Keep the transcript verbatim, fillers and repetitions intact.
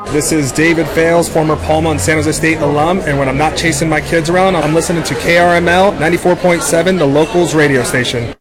This is David Fales, former Palma and San Jose State alum, and when I'm not chasing my kids around, I'm listening to K R M L ninety-four point seven, the locals radio station.